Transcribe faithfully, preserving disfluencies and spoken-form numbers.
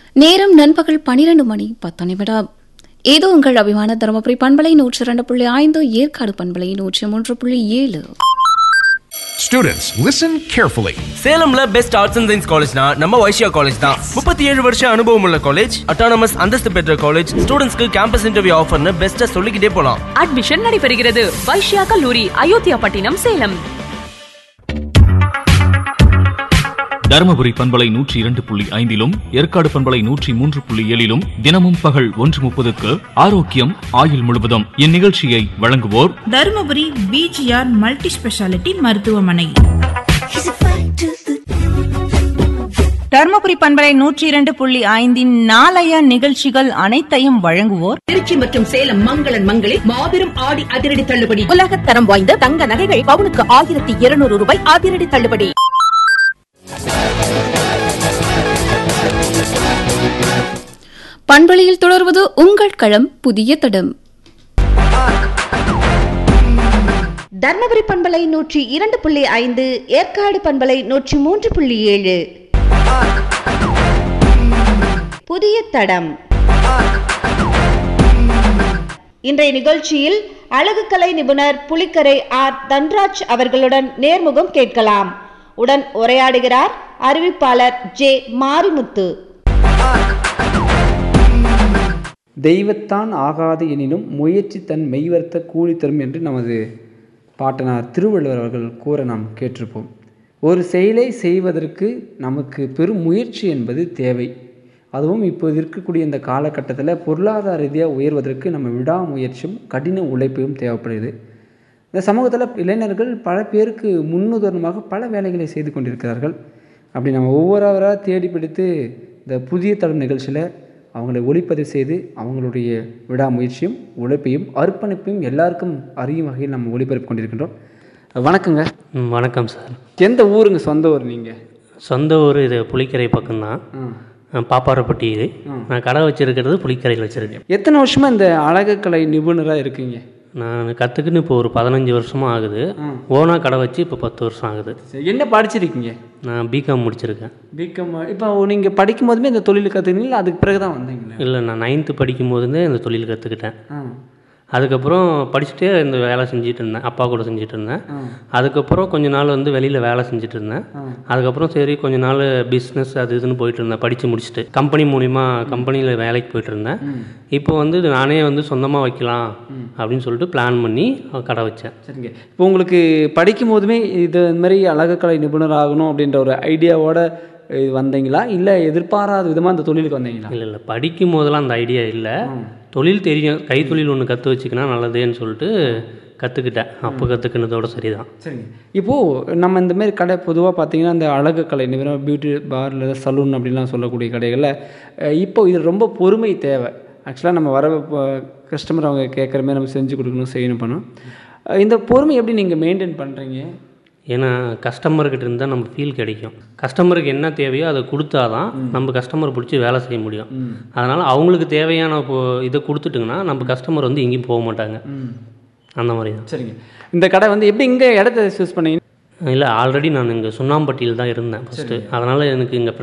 நேரம் நண்பகல் பனிரெண்டு மணி பத்து நிமிடம். ஏதோ உங்கள் அபிமான தருமபுரி பண்பலை நூற்றி இரண்டு புள்ளி ஐந்து, ஏற்காடு பண்பலை நூற்றி மூன்று புள்ளி ஏழு. Students, listen carefully. சேலம்ல best arts and science காலேஜ்னா நம்ம வைஷ்யா காலேஜ் தான். முப்பத்தி ஏழு வருஷம் அனுபவம் உள்ள காலேஜ், அட்டானமஸ் அந்தஸ்து பெற்ற காலேஜ், ஸ்டூடெண்ட்ஸ்க்கு கேம்பஸ் இன்டர்வியூ ஆஃபர்னு பெஸ்ட்டா சொல்லிக்கிட்டே போலாம். அட்மிஷன் நடைபெறுகிறது. வைஷ்யா கல்லூரி, அயோத்தியா பட்டினம், சேலம். தருமபுரி பண்பலை நூற்றி இரண்டு புள்ளி ஐந்திலும் ஏற்காடு பண்பலை நூற்றி மூன்று புள்ளி ஏழிலும் தினமும் பகல் ஒன்று முப்பதுக்கு ஆரோக்கியம் ஆயுள் முழுவதும் இந்நிகழ்ச்சியை வழங்குவோர் தருமபுரி பிஜிஆர் மல்டி ஸ்பெஷாலிட்டி மருத்துவமனை. தருமபுரி பண்பலை நூற்றி இரண்டு புள்ளி ஐந்தின் நாளைய நிகழ்ச்சிகள் அனைத்தையும் வழங்குவோர் திருச்சி மற்றும் சேலம் மங்களன் மங்களில் மாபெரும் ஆடி அதிரடி தள்ளுபடி. உலகத் தரம் வாய்ந்த தங்க நகைகள் பவுனுக்கு ஆயிரத்தி இருநூறு ரூபாய் அதிரடி தள்ளுபடி. பண்பலையில் தொடர்வது உங்கள் களம் புதிய தடம். தர்மபுரி பண்பலை நூற்றி இரண்டு புள்ளி ஐந்து, ஏற்காடு பண்பலை நூற்றி மூன்று புள்ளி ஏழு. புதிய தடம். இன்றைய நிகழ்ச்சியில் அழகுக்கலை நிபுணர் புலிக்கரை ஆர் தன்ராஜ் அவர்களுடன் நேர்முகம் கேட்கலாம். உடன் உரையாடுகிறார் அறிவிப்பாளர் ஜே மாரிமுத்து. தெய்வத்தான் ஆகாது எனினும் முயற்சி தன் மெய்வர்த்த கூலி தரும் என்று நமது பாட்டனார் திருவள்ளுவர் அவர்கள் கூற நாம் கேட்டிருப்போம். ஒரு செயலை செய்வதற்கு நமக்கு பெரும் முயற்சி என்பது தேவை. அதுவும் இப்போது இருக்கக்கூடிய இந்த காலகட்டத்தில் பொருளாதார ரீதியாக உயர்வதற்கு நம்ம விடாமுயற்சியும் கடின உழைப்பையும் தேவைப்படுது. இந்த சமூகத்தில் இளைஞர்கள் பல பேருக்கு முன்னுதாரணமாக பல வேலைகளை செய்து கொண்டிருக்கிறார்கள். அப்படி நம்ம ஒவ்வொருவராக தேடி பிடித்து இந்த புதிய தடம் நிகழ்ச்சியில் அவங்களை ஒளிப்பதிவு செய்து அவங்களுடைய விடாமுயற்சியும் உழைப்பையும் அர்ப்பணிப்பையும் எல்லாருக்கும் அறியும் வகையில் நம்ம ஒளிபரப்பு கொண்டிருக்கின்றோம். வணக்கங்க. வணக்கம் சார். எந்த ஊருங்க சொந்த ஊர்? நீங்கள் சொந்த ஊர் இது புலிக்கரை பக்கம்தான், பாப்பாரப்பட்டி. இது நான் கடை வச்சுருக்கிறது புலிக்கரையில் வச்சுருக்கேன். எத்தனை வருஷமாக இந்த அழகுக்கலை நிபுணராக இருக்கீங்க? நான் கற்றுக்குன்னு இப்போ ஒரு பதினஞ்சு வருஷமாக ஆகுது. ஓனாக கடை வச்சு இப்போ பத்து வருஷம் ஆகுது. என்ன படிச்சிருக்கீங்க? நான் பிகாம் முடிச்சிருக்கேன். பிகாம். இப்போ நீங்கள் படிக்கும் போதுமே இந்த தொழில் கற்றுக்கிட்டீங்களா, அதுக்கு பிறகு தான் வந்தீங்களா? இல்லை, நான் நைன்த்து படிக்கும் போதுமே இந்த தொழில் கற்றுக்கிட்டேன். அதுக்கப்புறம் படிச்சுட்டே இந்த வேலை செஞ்சுட்டு இருந்தேன், அப்பா கூட செஞ்சுட்டு இருந்தேன். அதுக்கப்புறம் கொஞ்ச நாள் வந்து வெளியில் வேலை செஞ்சுட்டு இருந்தேன். அதுக்கப்புறம் சரி கொஞ்ச நாள் பிஸ்னஸ் அது இதுன்னு போயிட்டு இருந்தேன். படித்து முடிச்சுட்டு கம்பெனி மூலிமா கம்பெனியில் வேலைக்கு போயிட்டு இருந்தேன். இப்போ வந்து நானே வந்து சொந்தமாக வைக்கலாம் அப்படின்னு சொல்லிட்டு பிளான் பண்ணி கடை வச்சேன். சரிங்க. இப்போ உங்களுக்கு படிக்கும் போதுமே இது இந்த மாதிரி அழகுக்கலை நிபுணர் ஆகணும் அப்படின்ற ஒரு ஐடியாவோட வந்தீங்களா, இல்லை எதிர்பாராத விதமாக அந்த தொழிலுக்கு வந்தீங்களா? இல்லை இல்லை, படிக்கும் போதெல்லாம் அந்த ஐடியா இல்லை. தொழில் தெரியும், கைத்தொழில் ஒன்று கற்று வச்சுக்கினா நல்லதேன்னு சொல்லிட்டு கற்றுக்கிட்டேன். அப்போ கற்றுக்கினதோட சரி தான். சரிங்க. இப்போது நம்ம இந்தமாரி கடை பொதுவாக பார்த்தீங்கன்னா இந்த அழகுக்கலை நிபுணர் பியூட்டி பார்லர் சலூன் அப்படின்லாம் சொல்லக்கூடிய கடைகளில் இப்போ இது ரொம்ப பொறுமை தேவை. ஆக்சுவலாக நம்ம வர கஸ்டமர் அவங்க கேட்குற மாதிரி நம்ம செஞ்சு கொடுக்கணும், செய்யணும், பண்ணணும். இந்த பொறுமை எப்படி நீங்கள் மெயின்டைன் பண்ணுறீங்க? ஏன்னா கஸ்டமர்கிட்ட இருந்தால் நம்ம ஃபீல் கிடைக்கும். கஸ்டமருக்கு என்ன தேவையோ அதை கொடுத்தா தான் நம்ம கஸ்டமர் பிடிச்சி வேலை செய்ய முடியும். அதனால் அவங்களுக்கு தேவையான இதை கொடுத்துட்டுங்கன்னா நம்ம கஸ்டமர் வந்து எங்கேயும் போக மாட்டாங்க. அந்த மாதிரி தான். சரிங்க. இந்த கடை வந்து எப்படி இங்கே இடத்த சூஸ் பண்ணீங்க? இல்லை, ஆல்ரெடி நான் இங்கே சுண்ணாம்பட்டியில் தான் இருந்தேன் ஃபஸ்ட்டு. அதனால் எனக்கு இங்கே